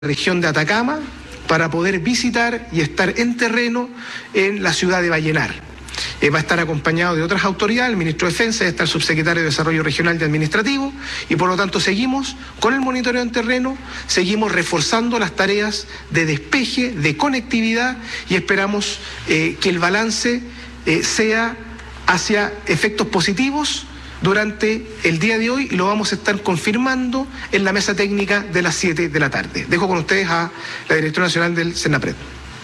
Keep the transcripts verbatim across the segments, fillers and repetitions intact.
región de Atacama para poder visitar y estar en terreno en la ciudad de Vallenar. Eh, va a estar acompañado de otras autoridades, el ministro de Defensa, está el subsecretario de Desarrollo Regional y Administrativo, y por lo tanto seguimos con el monitoreo en terreno, seguimos reforzando las tareas de despeje, de conectividad, y esperamos eh, que el balance eh, sea hacia efectos positivos durante el día de hoy, y lo vamos a estar confirmando en la mesa técnica de las siete de la tarde. Dejo con ustedes a la directora nacional del Senapred.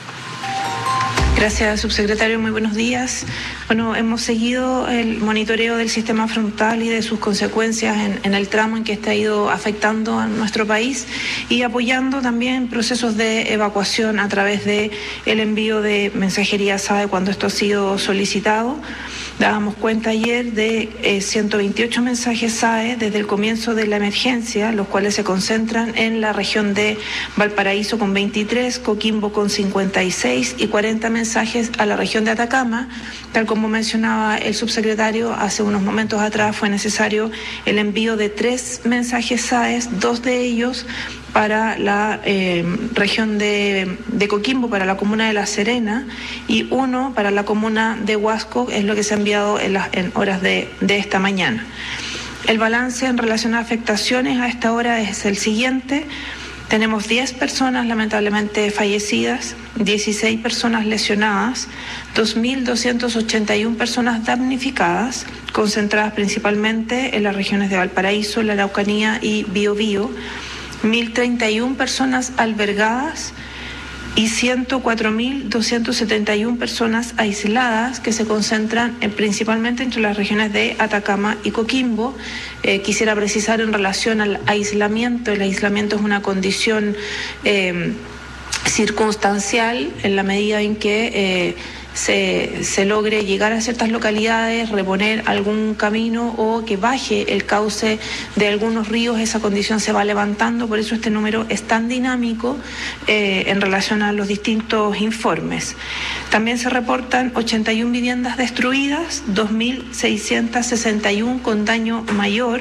Gracias, subsecretario. Muy buenos días. Bueno, hemos seguido el monitoreo del sistema frontal y de sus consecuencias en, en el tramo en que está ido afectando a nuestro país, y apoyando también procesos de evacuación a través de el envío de mensajería S A E cuando esto ha sido solicitado. Dábamos cuenta ayer de eh, ciento veintiocho mensajes S A E desde el comienzo de la emergencia, los cuales se concentran en la región de Valparaíso con veintitrés, Coquimbo con cincuenta y seis y cuarenta mensajes a la región de Atacama. Tal como mencionaba el subsecretario hace unos momentos atrás, fue necesario el envío de tres mensajes S A E, dos de ellos para la eh, región de, de Coquimbo, para la comuna de La Serena, y uno para la comuna de Huasco, es lo que se ha enviado en, las, en horas de, de esta mañana. El balance en relación a afectaciones a esta hora es el siguiente. Tenemos diez personas lamentablemente fallecidas, dieciséis personas lesionadas, dos mil doscientas ochenta y una personas damnificadas, concentradas principalmente en las regiones de Valparaíso, la Araucanía y Biobío, mil treinta y una personas albergadas y ciento cuatro mil doscientas setenta y una personas aisladas, que se concentran en, principalmente entre las regiones de Atacama y Coquimbo. Eh, quisiera precisar en relación al aislamiento. El aislamiento es una condición eh, circunstancial en la medida en que eh, Se, se logre llegar a ciertas localidades, reponer algún camino o que baje el cauce de algunos ríos. Esa condición se va levantando, por eso este número es tan dinámico eh, en relación a los distintos informes. También se reportan ochenta y una viviendas destruidas, dos mil seiscientas sesenta y una con daño mayor,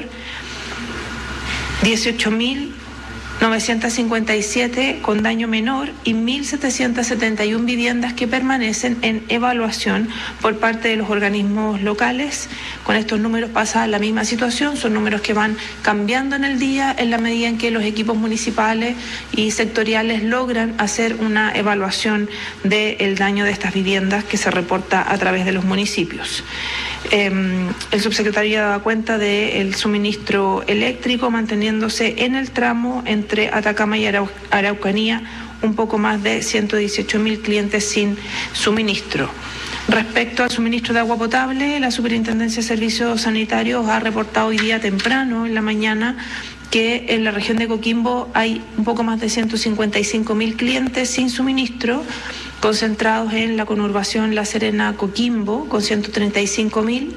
dieciocho mil novecientas cincuenta y siete con daño menor y mil setecientas setenta y una viviendas que permanecen en evaluación por parte de los organismos locales. Con estos números pasa la misma situación, son números que van cambiando en el día en la medida en que los equipos municipales y sectoriales logran hacer una evaluación del daño de estas viviendas que se reporta a través de los municipios. Eh, el subsecretario ya daba cuenta del suministro eléctrico, manteniéndose en el tramo entre Atacama y Arau Araucanía un poco más de ciento dieciocho mil clientes sin suministro. Respecto al suministro de agua potable, la Superintendencia de Servicios Sanitarios ha reportado hoy día temprano, en la mañana, que en la región de Coquimbo hay un poco más de ciento cincuenta y cinco mil clientes sin suministro, concentrados en la conurbación La Serena-Coquimbo con ciento treinta y cinco mil,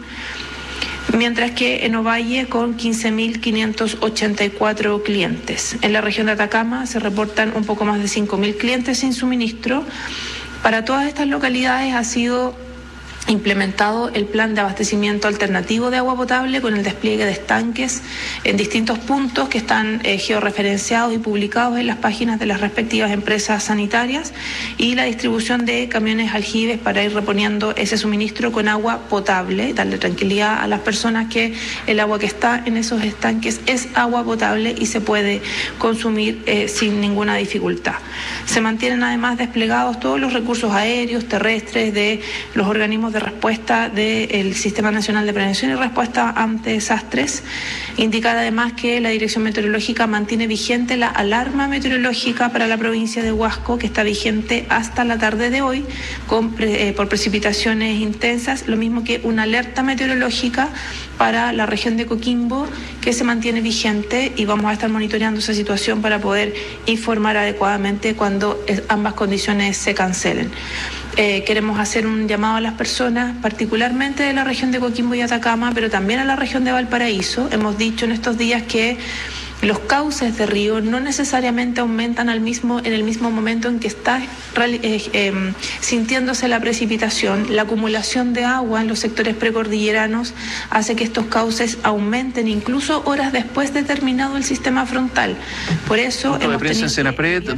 mientras que en Ovalle con quince mil quinientos ochenta y cuatro clientes. En la región de Atacama se reportan un poco más de cinco mil clientes sin suministro. Para todas estas localidades ha sido implementado el plan de abastecimiento alternativo de agua potable con el despliegue de estanques en distintos puntos que están eh, georreferenciados y publicados en las páginas de las respectivas empresas sanitarias, y la distribución de camiones aljibes para ir reponiendo ese suministro con agua potable, darle tranquilidad a las personas que el agua que está en esos estanques es agua potable y se puede consumir eh, sin ninguna dificultad. Se mantienen además desplegados todos los recursos aéreos, terrestres de los organismos de respuesta del Sistema Nacional de Prevención y Respuesta ante Desastres. Indicar además que la Dirección Meteorológica mantiene vigente la alarma meteorológica para la provincia de Huasco, que está vigente hasta la tarde de hoy con, eh, por precipitaciones intensas, lo mismo que una alerta meteorológica para la región de Coquimbo, que se mantiene vigente, y vamos a estar monitoreando esa situación para poder informar adecuadamente cuando ambas condiciones se cancelen. Eh, queremos hacer un llamado a las personas, particularmente de la región de Coquimbo y Atacama, pero también a la región de Valparaíso. Hemos dicho en estos días que Los cauces de río no necesariamente aumentan al mismo, en el mismo momento en que está eh, eh, sintiéndose la precipitación. La acumulación de agua en los sectores precordilleranos hace que estos cauces aumenten incluso horas después de terminado el sistema frontal. Por eso Punto de prensa en Senapred.